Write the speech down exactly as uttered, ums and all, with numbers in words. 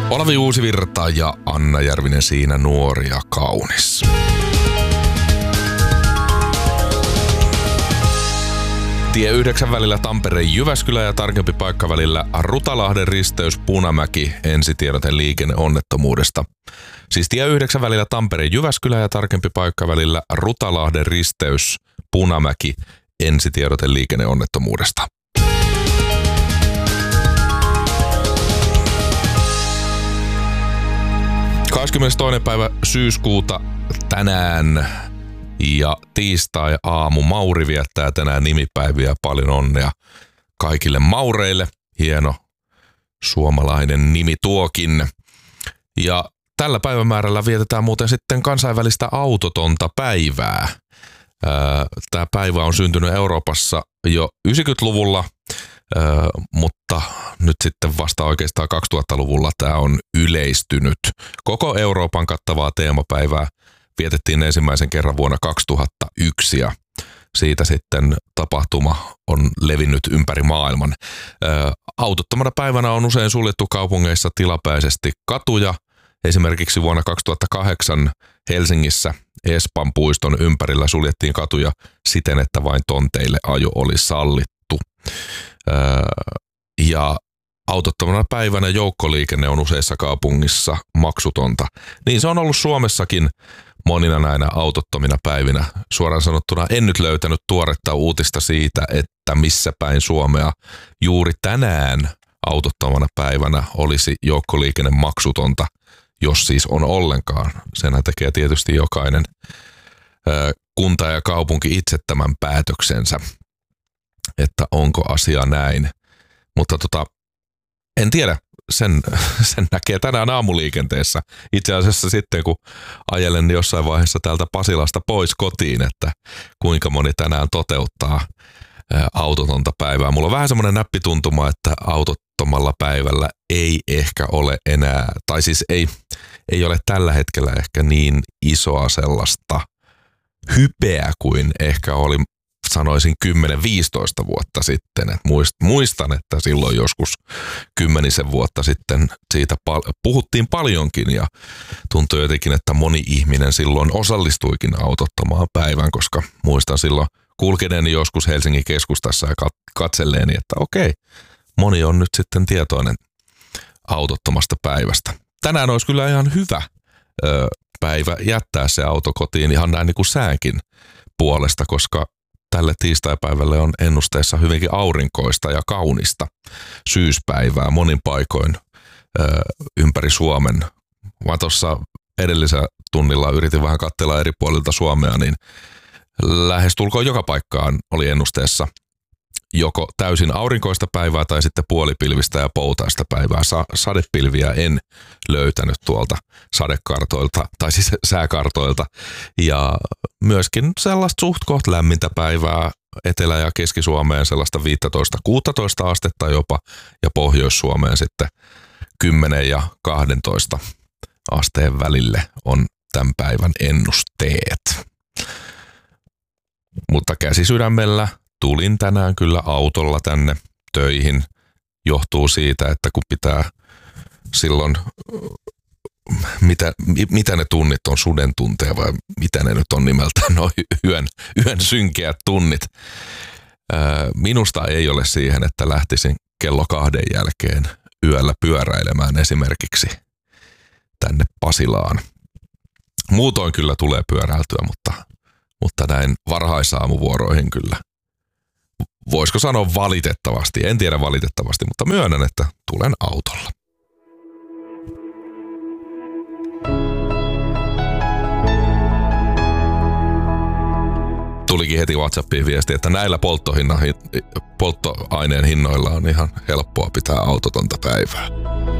Olavi Uusivirta ja Anna Järvinen siinä nuori ja kaunis. Tie yhdeksän välillä Tampere-Jyväskylä ja tarkempi paikka välillä Rutalahden risteys Punamäki, ensitiedote liikenneonnettomuudesta. Siis tie yhdeksän välillä Tampere-Jyväskylä ja tarkempi paikka välillä Rutalahden risteys Punamäki, ensitiedote liikenneonnettomuudesta. kahdeskymmenestoinen päivä syyskuuta tänään ja tiistai aamu Mauri viettää tänään nimipäiviä. Paljon onnea kaikille Maureille. Hieno suomalainen nimi tuokin. Ja tällä päivämäärällä vietetään muuten sitten kansainvälistä autotonta päivää. Tämä päivä on syntynyt Euroopassa jo yhdeksänkymmentäluvulla, mutta nyt sitten vasta oikeastaan kaksituhattaluvulla tämä on yleistynyt. Koko Euroopan kattavaa teemapäivää vietettiin ensimmäisen kerran vuonna kaksituhattayksi ja siitä sitten tapahtuma on levinnyt ympäri maailman. Autottomana päivänä on usein suljettu kaupungeissa tilapäisesti katuja. Esimerkiksi vuonna kaksituhattakahdeksan Helsingissä Espan puiston ympärillä suljettiin katuja siten, että vain tonteille ajo oli sallittu. Ja autottomana päivänä joukkoliikenne on useissa kaupungissa maksutonta. Niin se on ollut Suomessakin monina näinä autottomina päivinä. Suoraan sanottuna en nyt löytänyt tuoretta uutista siitä, että missä päin Suomea juuri tänään autottomana päivänä olisi joukkoliikenne maksutonta, jos siis on ollenkaan. Senhän tekee tietysti jokainen ö, kunta ja kaupunki itse tämän päätöksensä, että onko asia näin. Mutta tota, en tiedä, sen, sen näkee tänään aamuliikenteessä. Itse asiassa sitten, kun ajelen jossain vaiheessa täältä Pasilasta pois kotiin, että kuinka moni tänään toteuttaa autotonta päivää. Mulla on vähän semmoinen näppituntuma, että autottomalla päivällä ei ehkä ole enää, tai siis ei, ei ole tällä hetkellä ehkä niin isoa sellaista hypeä kuin ehkä oli, sanoisin kymmenen viisitoista vuotta sitten. Et muistan, että silloin joskus kymmenisen vuotta sitten siitä pal- puhuttiin paljonkin ja tuntui jotenkin, että moni ihminen silloin osallistuikin autottomaan päivään, koska muistan silloin kulkeneeni joskus Helsingin keskustassa ja katselleeni, että okei, moni on nyt sitten tietoinen autottomasta päivästä. Tänään olisi kyllä ihan hyvä ö, päivä jättää se auto kotiin ihan näin niin kuin säänkin puolesta, koska tälle tiistaipäivälle on ennusteessa hyvinkin aurinkoista ja kaunista syyspäivää monin paikoin ö, ympäri Suomen. Mä tuossa edellisellä tunnilla yritin vähän katsella eri puolilta Suomea, niin lähestulkoon joka paikkaan oli ennusteessa joko täysin aurinkoista päivää tai sitten puolipilvistä ja poutaista päivää. Sa- sadepilviä en löytänyt tuolta sadekartoilta, tai siis sääkartoilta. Ja myöskin sellaista suht koht lämmintä päivää Etelä- ja Keski-Suomeen sellaista viisitoista kuusitoista astetta jopa, ja Pohjois-Suomeen sitten kymmenen ja kaksitoista asteen välille on tämän päivän ennusteet. Mutta käsi sydämellä tulin tänään kyllä autolla tänne töihin. Johtuu siitä, että kun pitää silloin, mitä, mitä ne tunnit on, suden tunteja vai mitä ne nyt on nimeltään, no yön, yön synkeät tunnit. Minusta ei ole siihen, että lähtisin kello kahden jälkeen yöllä pyöräilemään esimerkiksi tänne Pasilaan. Muutoin kyllä tulee pyöräiltyä, mutta, mutta näin varhaisaamuvuoroihin kyllä. Voisiko sanoa valitettavasti? En tiedä valitettavasti, mutta myönnän, että tulen autolla. Tulikin heti WhatsAppiin viesti, että näillä polttoaineen hinnoilla on ihan helppoa pitää autotonta päivää.